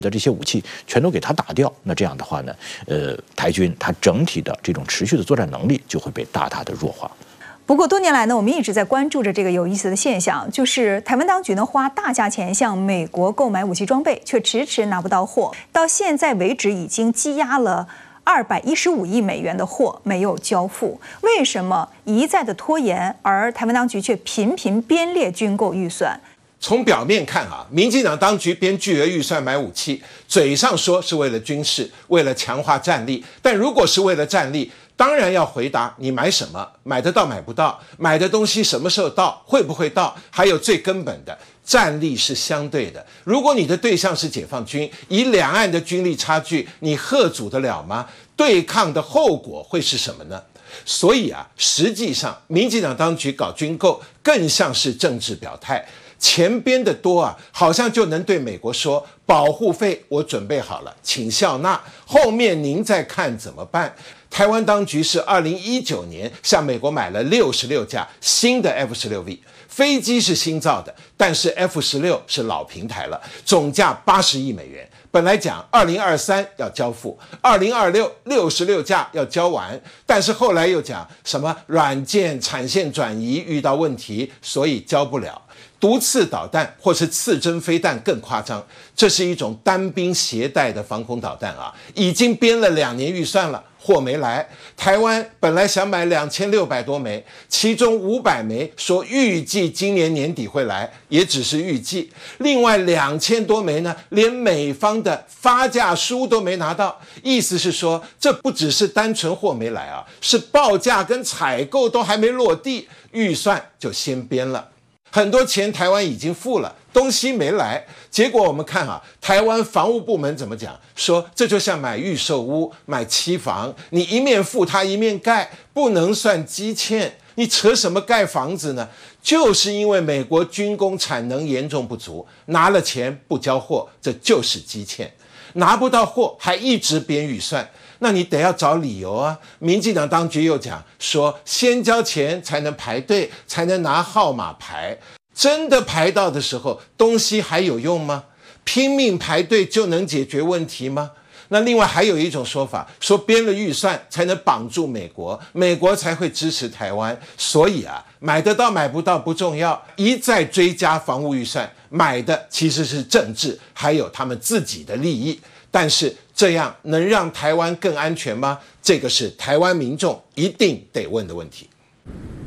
的这些武器全都给它打掉，那这样的话呢，台军它整体的这种持续的作战能力就会被大大的弱化。 不过多年来呢，我们一直在关注着这个有意思的现象，就是台湾当局呢花大价钱向美国购买武器装备，却迟迟拿不到货，到现在为止已经积压了215亿美元的货没有交付。为什么一再的拖延，而台湾当局却频频编列军购预算？ 从表面看啊，民进党当局编巨额预算买武器，嘴上说是为了军事，为了强化战力，但如果是为了战力，当然要回答你买什么，买得到买不到，买的东西什么时候到，会不会到，还有最根本的战力是相对的。如果你的对象是解放军，以两岸的军力差距，你吓阻得了吗？对抗的后果会是什么呢？所以啊，实际上民进党当局搞军购更像是政治表态，前边的多啊，好像就能对美国说保护费我准备好了，请笑纳，后面您再看怎么办。台湾当局是2019年向美国买了66架新的 F-16V， 飞机是新造的，但是 F-16是老平台了，总价80亿美元。本来讲2023要交付，2026 66架要交完，但是后来又讲什么软件产线转移遇到问题，所以交不了。毒刺导弹或是刺针飞弹更夸张，这是一种单兵携带的防空导弹啊，已经编了2年预算了，货没来。台湾本来想买2600多枚，其中500枚说预计今年年底会来，也只是预计。另外2000多枚呢，连美方的发价书都没拿到，意思是说，这不只是单纯货没来啊，是报价跟采购都还没落地，预算就先编了。很多钱台湾已经付了，东西没来，结果我们看啊，台湾防务部门怎么讲？说这就像买预售屋、买期房，你一面付他一面盖，不能算积欠。你扯什么盖房子呢？就是因为美国军工产能严重不足，拿了钱不交货，这就是积欠。拿不到货还一直编预算，那你得要找理由啊。民进党当局又讲说，先交钱才能排队，才能拿号码牌。真的排到的时候，东西还有用吗？拼命排队就能解决问题吗？那另外还有一种说法，说编了预算才能绑住美国，美国才会支持台湾。所以啊，买得到买不到不重要，一再追加防务预算，买的其实是政治，还有他们自己的利益。但是这样能让台湾更安全吗？这个是台湾民众一定得问的问题。